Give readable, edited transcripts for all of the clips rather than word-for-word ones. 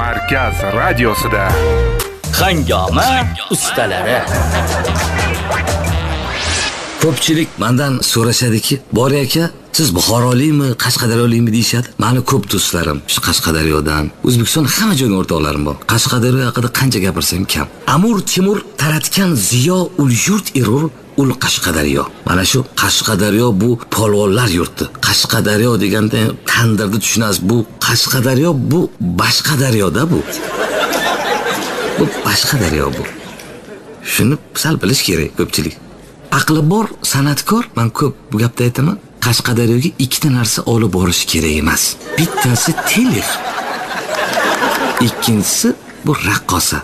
Markaz radiosida Hangoma ustalari. Ko'pchilik mendan so'rashadiki, "Bor aka, siz Buxorolikmi, Qashqadaryolikmi?" deyshadi. Meni ko'p do'stlarim shu Qashqadaryodan, O'zbekiston hamma joydan o'rtoqlarim bor. Qashqadaryo haqida qancha gapirsam kam. Amur Temur taratgan ziyo ul yurt erur ul Qashqadaryo. Mana shu Qashqadaryo bu polvonlar yurti. Qashqadaryo deganda tandirni tushunasiz. Bu Qashqadaryo bu boshqa daryoda bu. Bu boshqa daryo bu. Shuni sal bilish kerak ko'pchilik. Aqli bor san'atkor, men ko'p bu gapda aytaman. Qashqadaryoga ikkita narsa olib borish kerak emas. Bittasi telif. Ikkinchisi bu raqqosa.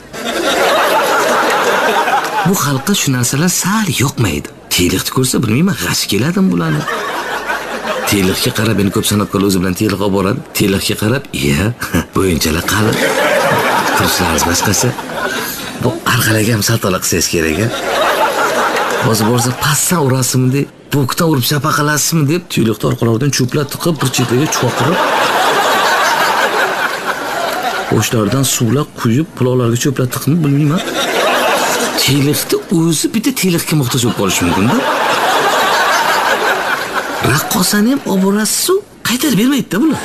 Bu xalqqa shu narsalar sal yoqmaydi. Telixni ko'rsa bilmayman, g'ash keladim bularni. Telixga qarab, meni ko'p san'atkorlar o'zi bilan telix olib boradi. Telixga qarab, "Iya, bo'yinchalar qali. Turishlarimiz boshqasi." Bu arqalaga ham saltola qilsangiz kerak-a. Hozir borsa pastdan urasizmi deb, bokdan urib chapaqalasizmi deb, tuyliqni orqalaridan cho'plar tiqib, bir chetiga cho'qirib, o'shlardan suvlar quyib, pulovlarga cho'plar tiqib, bilmayman. Telixni o'zi bitta telixga muhtoj bo'lib qolishi mumkin-da. Raqqosani ham olib borasiz-ku, qaytarib bermaydi-da bular.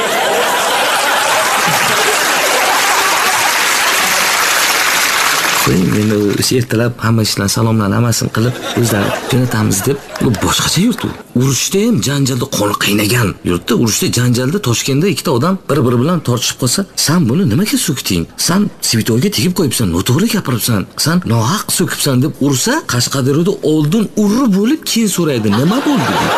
Endi ertalab hamma ishlarni salomlarni hammasini qilib o'zlari jo'natamiz deb, bu boshqacha yurt u. Urushda ham janjalda qoni qaynagan yurtda, urushda janjalda Toshkentda ikkita odam bir-biri bilan tortishib qolsa, "Sen buni nimaga so'kding? Sen svetoyga tegib qo'yibsan, noto'g'ri gapiribsan, sen nohaq so'kibsan" deb ursa, Qashqadaryoda oldin urib bo'lib, keyin so'raydi, "Nima bo'ldi?" deb.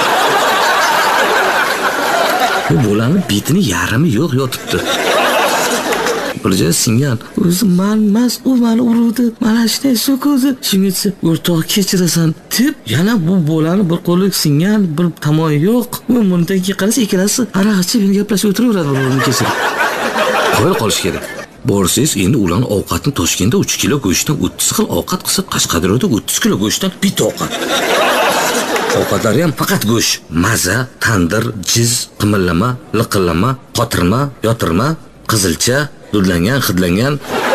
Bu bolani betini yarimi yo'q yotibdi. Bir joy singan, "O'zi manmas, u meni urdi, mana shunday so'kildi." Shunisi, "O'rtoq kechirasan" deb, yana bu bolani bir qo'li singan, bir tomoni yo'q. U bundan keyin qarasa, ikkalasi aroq ichib gaplashib o'tiraveradi, birovni kechirib. Qo'yib qolish kerak. Borsiz, endi ularning ovqatini Toshkentda 3 kilo go'shtdan 30 xil ovqat qilsa, Qashqadaryoda 30 kilo go'shtdan bitta ovqat. Ovqatlari ham faqat go'sht, maza, tandir, jiz, qimillama, liqillama, qotirma, yotirma, qizilcha, dudlangan, hidlangan,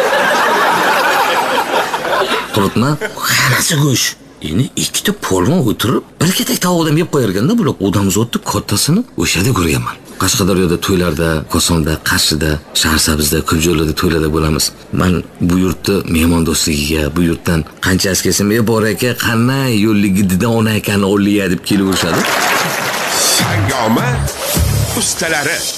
quritma, hammasi go'sht. Endi ikkita polvon o'tirib, bir ketak tovuqdan yeb qo'yarganda bular odamzodni kattasini o'shada ko'rganman. Qashqadaryoda to'ylarda, Kosonda, Qarshida, Shaharsabzda, Ko'pjo'larda to'ylarda bo'lamiz. Men bu yurtni mehmondo'stligiga, bu yurtdan qancha askasam, "Bor aka, qanday yo'lligida ona akani o'lliya" deb kelaverishadi. Hangoma ustalari.